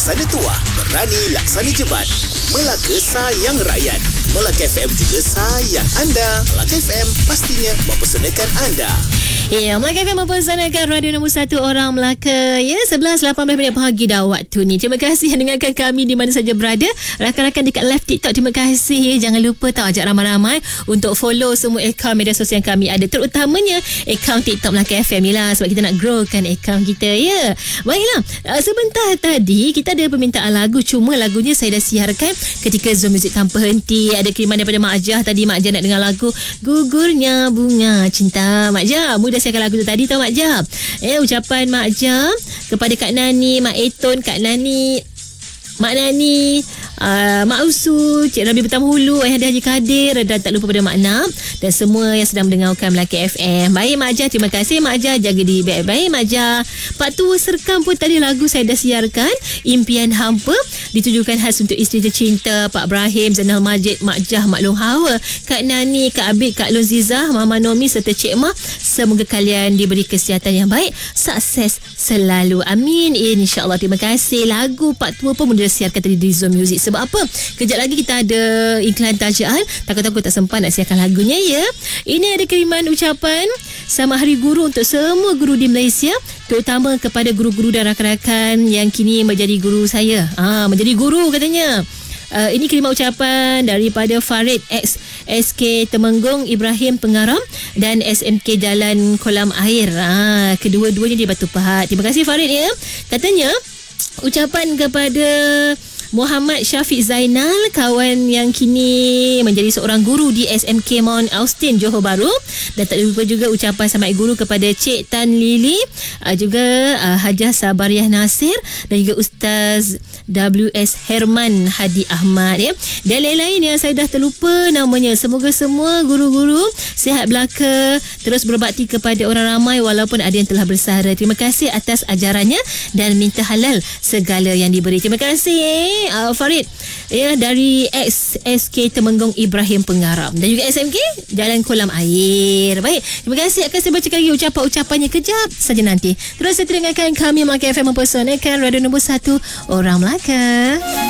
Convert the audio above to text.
laksana tuah, berani laksana jebat. Melaka sayang rakyat. Melaka FM juga sayang anda. Melaka FM pastinya mempersanakan anda. Ya, Melaka FM mempersanakan radio nombor 1 orang Melaka. Ya, 11:18 pagi dah waktu ni. Terima kasih yang dengarkan kami di mana saja berada. Rakan-rakan dekat live TikTok, terima kasih. Jangan lupa ajak ramai-ramai untuk follow semua akaun media sosial yang kami ada. Terutamanya akaun TikTok Melaka FM ni lah, sebab kita nak growkan akaun kita. Ya, baiklah. Sebentar tadi kita ada permintaan lagu, cuma lagunya saya dah siarkan ketika Zoom Music tanpa henti. Ada kiriman daripada Mak Jah tadi. Mak Jah nak dengar lagu Gugurnya Bunga Cinta. Mak Jah, mudah siarkan lagu tu tadi tau Mak Jah. Ucapan Mak Jah kepada Kak Nani, Mak Eton, Kak Nani, Mak Nani, Mak Usu, Cik Rabi Betam Hulu, Ayah Haji Kadir, dan tak lupa pada Mak Nap dan semua yang sedang mendengarkan Melaka FM. Baik Mak Jah, terima kasih Mak Jah, jaga diri baik-baik Mak Jah. Pak Tua Serkam pun tadi lagu saya dah siarkan, Impian Hampa, ditujukan khas untuk isteri tercinta Pak Ibrahim, Zainal Majid, Mak Jah, Mak Long Hawa, Kak Nani, Kak Abid, Kak Long Zizah, Mama Nomi serta Cik Mah. Semoga kalian diberi kesihatan yang baik, sukses selalu, amin, insyaAllah. Terima kasih. Lagu Pak Tua pun mudah siarkan tadi di Zoom Music. Sebab apa? Kejap lagi kita ada iklan tajaan. Takut-takut tak sempat nak siarkan lagunya ya. Ini ada kiriman ucapan Selamat Hari Guru untuk semua guru di Malaysia, terutama kepada guru-guru dan rakan-rakan yang kini menjadi guru saya. Menjadi guru katanya. Ini kiriman ucapan daripada Farid X SK Temenggung Ibrahim Pengaram dan SMK Jalan Kolam Air. Kedua-duanya di Batu Pahat. Terima kasih Farid ya. Katanya ucapan kepada Muhammad Syafiq Zainal, kawan yang kini menjadi seorang guru di SMK Mount Austin, Johor Bahru. Dan tak lupa juga ucapan selamat guru kepada Cik Tan Lili, juga Hajah Sabariah Nasir dan juga Ustaz WS Herman Hadi Ahmad ya. Dan lain-lain yang saya dah terlupa namanya. Semoga semua guru-guru sihat belaka, terus berbakti kepada orang ramai walaupun ada yang telah bersara. Terima kasih atas ajarannya dan minta halal segala yang diberi. Terima kasih Farid ya, dari SK Temenggung Ibrahim Pengaram dan juga SMK Jalan Kolam Air. Baik, terima kasih. Akan saya bacakan lagi ucapan-ucapannya kejap saja nanti. Terus saya dengarkan kami Melaka FM mempersanakan radio nombor 1 orang Melaka.